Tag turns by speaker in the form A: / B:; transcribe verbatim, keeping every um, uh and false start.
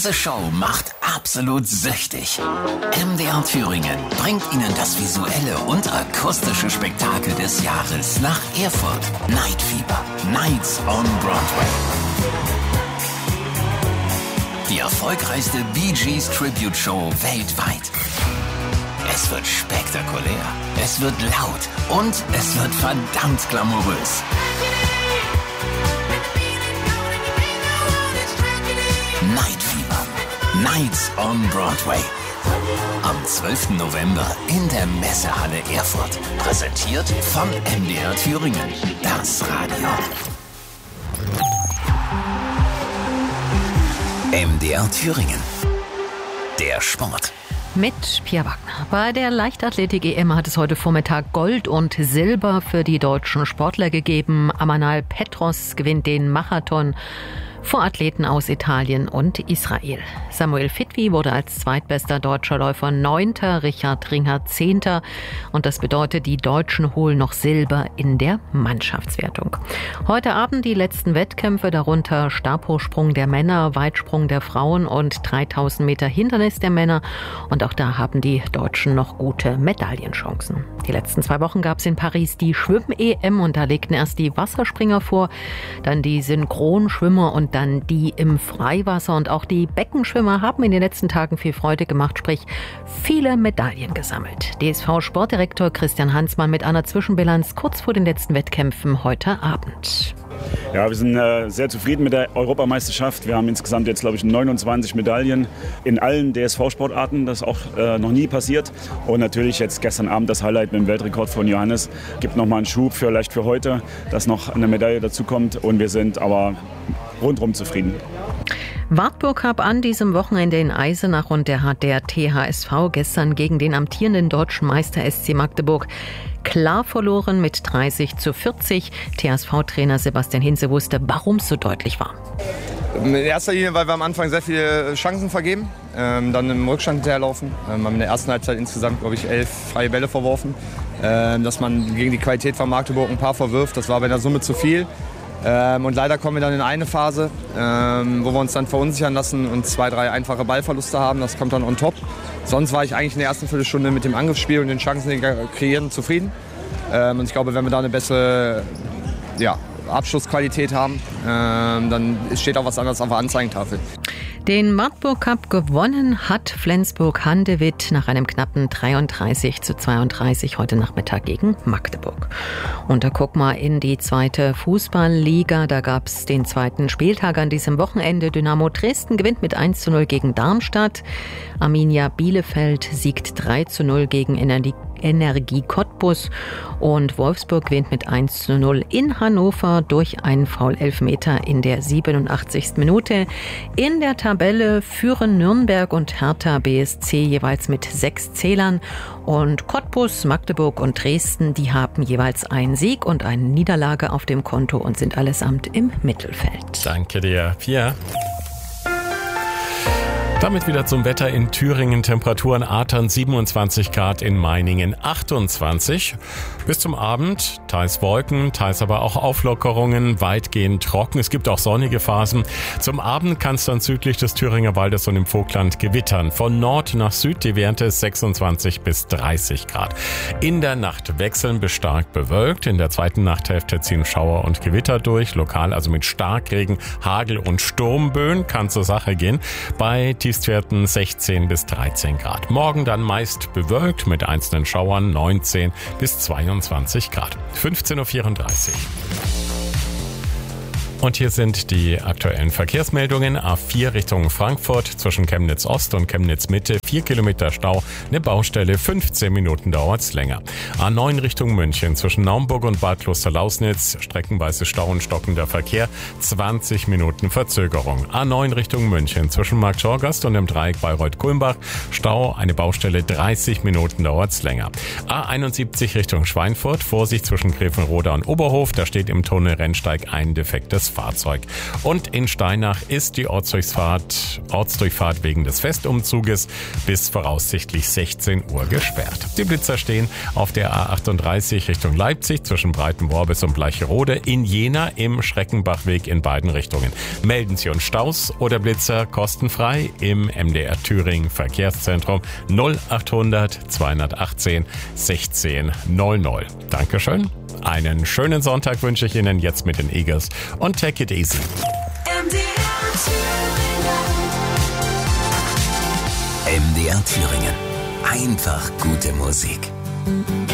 A: Diese Show macht absolut süchtig. M D R Thüringen bringt Ihnen das visuelle und akustische Spektakel des Jahres nach Erfurt. Night Fever, Nights on Broadway. Die erfolgreichste Bee Gees Tribute Show weltweit. Es wird spektakulär, es wird laut und es wird verdammt glamourös. Night Fever, Nights on Broadway. Am zwölften November in der Messehalle Erfurt. Präsentiert von M D R Thüringen. Das Radio. M D R Thüringen. Der Sport.
B: Mit Pia Wagner. Bei der Leichtathletik-E M hat es heute Vormittag Gold und Silber für die deutschen Sportler gegeben. Amanal Petros gewinnt den Marathon vor Athleten aus Italien und Israel. Samuel Fitwi wurde als zweitbester deutscher Läufer Neunter, Richard Ringer Zehnter. Und das bedeutet, die Deutschen holen noch Silber in der Mannschaftswertung. Heute Abend die letzten Wettkämpfe, darunter Stabhochsprung der Männer, Weitsprung der Frauen und dreitausend Meter Hindernis der Männer. Und auch da haben die Deutschen noch gute Medaillenchancen. Die letzten zwei Wochen gab es in Paris die Schwimm-E M und da legten erst die Wasserspringer vor, dann die Synchronschwimmer und dann die im Freiwasser. Und auch die Beckenschwimmer haben in den letzten Tagen viel Freude gemacht, sprich viele Medaillen gesammelt. D S V-Sportdirektor Christian Hansmann mit einer Zwischenbilanz kurz vor den letzten Wettkämpfen heute Abend.
C: Ja, wir sind äh, sehr zufrieden mit der Europameisterschaft. Wir haben insgesamt jetzt, glaube ich, neunundzwanzig Medaillen in allen D S V-Sportarten. Das ist auch äh, noch nie passiert. Und natürlich jetzt gestern Abend das Highlight mit dem Weltrekord von Johannes. Gibt nochmal einen Schub vielleicht für heute, dass noch eine Medaille dazukommt. Und wir sind aber rundherum zufrieden.
B: Wartburg Cup an diesem Wochenende in Eisenach und der hat der T H S V gestern gegen den amtierenden deutschen Meister S C Magdeburg klar verloren mit dreißig zu vierzig. T H S V-Trainer Sebastian Hinze wusste, warum es so deutlich war.
D: In erster Linie, weil wir am Anfang sehr viele Chancen vergeben, ähm, dann im Rückstand hinterherlaufen. Ähm, haben in der ersten Halbzeit insgesamt, glaube ich, elf freie Bälle verworfen. Ähm, dass man gegen die Qualität von Magdeburg ein paar verwirft, das war bei der Summe zu viel. Ähm, und leider kommen wir dann in eine Phase, ähm, wo wir uns dann verunsichern lassen und zwei, drei einfache Ballverluste haben. Das kommt dann on top. Sonst war ich eigentlich in der ersten Viertelstunde mit dem Angriffsspiel und den Chancen, die wir kreieren, zufrieden. Ähm, und ich glaube, wenn wir da eine bessere ja, Abschlussqualität haben, ähm, dann steht auch was anderes auf der Anzeigentafel.
B: Den Wartburg Cup gewonnen hat Flensburg-Handewitt nach einem knappen dreiunddreißig zu zweiunddreißig heute Nachmittag gegen Magdeburg. Und da guck mal in die zweite Fußballliga. Da gab es den zweiten Spieltag an diesem Wochenende. Dynamo Dresden gewinnt mit eins zu null gegen Darmstadt. Arminia Bielefeld siegt drei zu null gegen Energie. Energie Cottbus und Wolfsburg gewinnt mit eins zu null in Hannover durch einen Foul-Elfmeter in der siebenundachtzigsten Minute. In der Tabelle führen Nürnberg und Hertha B S C jeweils mit sechs Zählern und Cottbus, Magdeburg und Dresden, die haben jeweils einen Sieg und eine Niederlage auf dem Konto und sind allesamt im Mittelfeld.
E: Danke dir, Pia. Damit wieder zum Wetter in Thüringen. Temperaturen Atern siebenundzwanzig Grad, in Meiningen achtundzwanzig. Bis zum Abend teils Wolken, teils aber auch Auflockerungen, weitgehend trocken. Es gibt auch sonnige Phasen. Zum Abend kann es dann südlich des Thüringer Waldes und im Vogtland gewittern. Von Nord nach Süd die Werte sechsundzwanzig bis dreißig Grad. In der Nacht wechseln bis stark bewölkt. In der zweiten Nachthälfte ziehen Schauer und Gewitter durch. Lokal also mit Starkregen, Hagel und Sturmböen kann zur Sache gehen. Bei Tiefstwerten sechzehn bis dreizehn Grad. Morgen dann meist bewölkt mit einzelnen Schauern neunzehn bis zweiundzwanzig Grad. fünfzehn Uhr vierunddreißig. Und hier sind die aktuellen Verkehrsmeldungen. A vier Richtung Frankfurt zwischen Chemnitz Ost und Chemnitz Mitte. vier Kilometer Stau, eine Baustelle, fünfzehn Minuten dauert's länger. A neun Richtung München zwischen Naumburg und Bad Klosterlausnitz. Streckenweise Stau und stockender Verkehr, zwanzig Minuten Verzögerung. A neun Richtung München zwischen Markt Schorgast und dem Dreieck Bayreuth-Kulmbach. Stau, eine Baustelle, dreißig Minuten dauert's länger. A einundsiebzig Richtung Schweinfurt. Vorsicht zwischen Grevenroda und Oberhof. Da steht im Tunnel Rennsteig ein defektes das Fahrzeug. Und in Steinach ist die Ortsdurchfahrt, Ortsdurchfahrt wegen des Festumzuges bis voraussichtlich sechzehn Uhr gesperrt. Die Blitzer stehen auf der A achtunddreißig Richtung Leipzig zwischen Breitenworbis und Bleicherode, in Jena im Schreckenbachweg in beiden Richtungen. Melden Sie uns Staus oder Blitzer kostenfrei im M D R Thüringen Verkehrszentrum null achthundert zweihundertachtzehn sechzehn null null. Dankeschön. Einen schönen Sonntag wünsche ich Ihnen jetzt mit den Eagles und Take It Easy.
A: M D R Thüringen. Einfach gute Musik.